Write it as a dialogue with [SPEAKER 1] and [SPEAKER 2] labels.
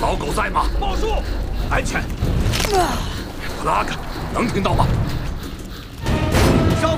[SPEAKER 1] 老狗在吗？
[SPEAKER 2] 报数。
[SPEAKER 1] 安全。布拉克，能听到吗？